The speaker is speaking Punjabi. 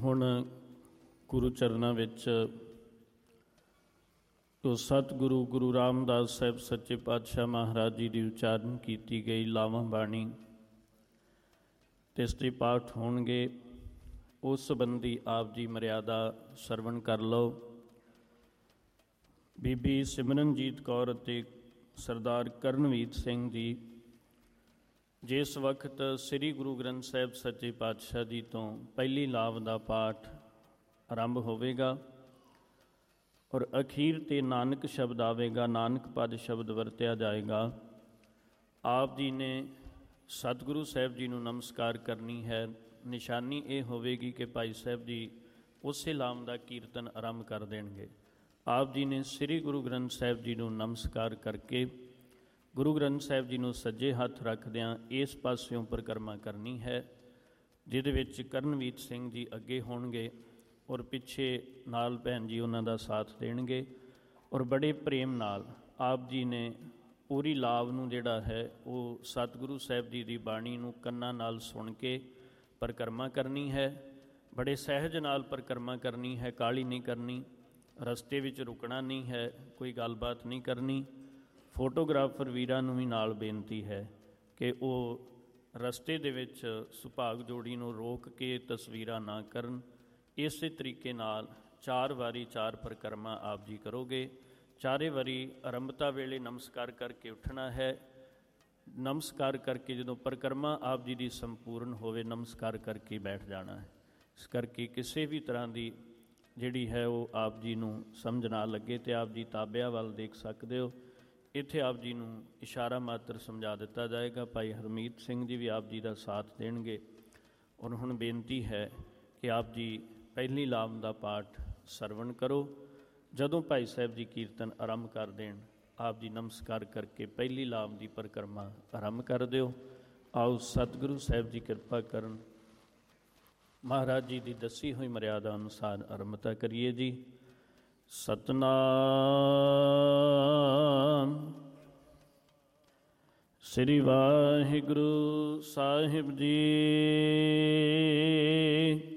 ਹੁਣ ਗੁਰੂ ਚਰਨਾਂ ਵਿੱਚ ਉਹ ਸਤਿਗੁਰੂ ਗੁਰੂ ਰਾਮਦਾਸ ਸਾਹਿਬ ਸੱਚੇ ਪਾਤਸ਼ਾਹ ਮਹਾਰਾਜ ਜੀ ਦੀ ਉਚਾਰਨ ਕੀਤੀ ਗਈ ਲਾਵਾਂ ਬਾਣੀ ਤੇ ਇਸ ਦੇ ਪਾਠ ਹੋਣਗੇ। ਉਸ ਸੰਬੰਧੀ ਆਪ ਜੀ ਮਰਿਆਦਾ ਸਰਵਣ ਕਰ ਲਓ। ਬੀਬੀ ਸਿਮਰਨਜੀਤ ਕੌਰ ਅਤੇ ਸਰਦਾਰ ਕਰਨਵੀਰ ਸਿੰਘ ਜੀ ਜਿਸ ਵਕਤ ਸ੍ਰੀ ਗੁਰੂ ਗ੍ਰੰਥ ਸਾਹਿਬ ਸੱਚੇ ਪਾਤਸ਼ਾਹ ਜੀ ਤੋਂ ਪਹਿਲੀ ਲਾਵ ਦਾ ਪਾਠ ਆਰੰਭ ਹੋਵੇਗਾ ਔਰ ਅਖੀਰ 'ਤੇ ਨਾਨਕ ਸ਼ਬਦ ਆਵੇਗਾ, ਨਾਨਕ ਪਦ ਸ਼ਬਦ ਵਰਤਿਆ ਜਾਏਗਾ। ਆਪ ਜੀ ਨੇ ਸਤਿਗੁਰੂ ਸਾਹਿਬ ਜੀ ਨੂੰ ਨਮਸਕਾਰ ਕਰਨੀ ਹੈ। ਨਿਸ਼ਾਨੀ ਇਹ ਹੋਵੇਗੀ ਕਿ ਭਾਈ ਸਾਹਿਬ ਜੀ ਉਸੇ ਲਾਮ ਦਾ ਕੀਰਤਨ ਆਰੰਭ ਕਰ ਦੇਣਗੇ। ਆਪ ਜੀ ਨੇ ਸ੍ਰੀ ਗੁਰੂ ਗ੍ਰੰਥ ਸਾਹਿਬ ਜੀ ਨੂੰ ਨਮਸਕਾਰ ਕਰਕੇ ਗੁਰੂ ਗ੍ਰੰਥ ਸਾਹਿਬ ਜੀ ਨੂੰ ਸੱਜੇ ਹੱਥ ਰੱਖਦਿਆਂ ਇਸ ਪਾਸਿਓਂ ਪਰਿਕਰਮਾ ਕਰਨੀ ਹੈ, ਜਿਹਦੇ ਵਿੱਚ ਕਰਨਵੀਰ ਸਿੰਘ ਜੀ ਅੱਗੇ ਹੋਣਗੇ ਔਰ ਪਿੱਛੇ ਨਾਲ ਭੈਣ ਜੀ ਉਹਨਾਂ ਦਾ ਸਾਥ ਦੇਣਗੇ ਔਰ ਬੜੇ ਪ੍ਰੇਮ ਨਾਲ ਆਪ ਜੀ ਨੇ ਪੂਰੀ ਲਾਭ ਨੂੰ ਜਿਹੜਾ ਹੈ ਉਹ ਸਤਿਗੁਰੂ ਸਾਹਿਬ ਜੀ ਦੀ ਬਾਣੀ ਨੂੰ ਕੰਨਾਂ ਨਾਲ ਸੁਣ ਕੇ ਪਰਿਕਰਮਾ ਕਰਨੀ ਹੈ। ਬੜੇ ਸਹਿਜ ਨਾਲ ਪਰਿਕਰਮਾ ਕਰਨੀ ਹੈ, ਕਾਹਲੀ ਨਹੀਂ ਕਰਨੀ, ਰਸਤੇ ਵਿੱਚ ਰੁਕਣਾ ਨਹੀਂ ਹੈ, ਕੋਈ ਗੱਲਬਾਤ ਨਹੀਂ ਕਰਨੀ। ਫੋਟੋਗ੍ਰਾਫਰ ਵੀਰਾਂ ਨੂੰ ਵੀ ਨਾਲ ਬੇਨਤੀ ਹੈ ਕਿ ਉਹ ਰਸਤੇ ਦੇ ਵਿੱਚ ਸੁਭਾਗ ਜੋੜੀ ਨੂੰ ਰੋਕ ਕੇ ਤਸਵੀਰਾਂ ਨਾ ਕਰਨ। ਇਸੇ ਤਰੀਕੇ ਨਾਲ 4 ਵਾਰੀ 4 ਪਰਿਕਰਮਾ ਆਪ ਜੀ ਕਰੋਗੇ। ਚਾਰੇ ਵਾਰੀ ਆਰੰਭਤਾ ਵੇਲੇ ਨਮਸਕਾਰ ਕਰਕੇ ਉੱਠਣਾ ਹੈ। ਨਮਸਕਾਰ ਕਰਕੇ ਜਦੋਂ ਪਰਿਕਰਮਾ ਆਪ ਜੀ ਦੀ ਸੰਪੂਰਨ ਹੋਵੇ ਨਮਸਕਾਰ ਕਰਕੇ ਬੈਠ ਜਾਣਾ ਹੈ। ਇਸ ਕਰਕੇ ਕਿਸੇ ਵੀ ਤਰ੍ਹਾਂ ਦੀ ਜਿਹੜੀ ਹੈ ਉਹ ਆਪ ਜੀ ਨੂੰ ਸਮਝ ਨਾ ਲੱਗੇ ਤੇ ਆਪ ਜੀ ਤਾਬਿਆਂ ਵੱਲ ਦੇਖ ਸਕਦੇ ਹੋ। ਇੱਥੇ ਆਪ ਜੀ ਨੂੰ ਇਸ਼ਾਰਾ ਮਾਤਰ ਸਮਝਾ ਦਿੱਤਾ ਜਾਏਗਾ। ਭਾਈ ਹਰਮੀਤ ਸਿੰਘ ਜੀ ਵੀ ਆਪ ਜੀ ਦਾ ਸਾਥ ਦੇਣਗੇ। ਔਰ ਹੁਣ ਬੇਨਤੀ ਹੈ ਕਿ ਆਪ ਜੀ ਪਹਿਲੀ ਲਾਮ ਦਾ ਪਾਠ ਸਰਵਣ ਕਰੋ। ਜਦੋਂ ਭਾਈ ਸਾਹਿਬ ਜੀ ਕੀਰਤਨ ਆਰੰਭ ਕਰ ਦੇਣ ਆਪ ਜੀ ਨਮਸਕਾਰ ਕਰਕੇ ਪਹਿਲੀ ਲਾਮ ਦੀ ਪਰਿਕਰਮਾ ਆਰੰਭ ਕਰ ਦਿਓ। ਆਓ ਸਤਿਗੁਰੂ ਸਾਹਿਬ ਜੀ ਕਿਰਪਾ ਕਰਨ। ਮਹਾਰਾਜ ਜੀ ਦੀ ਦੱਸੀ ਹੋਈ ਮਰਿਆਦਾ ਅਨੁਸਾਰ ਆਰੰਭਤਾ ਕਰੀਏ ਜੀ। ਸਤਨਾਮ ਸ੍ਰੀ ਵਾਹਿਗੁਰੂ ਸਾਹਿਬ ਜੀ।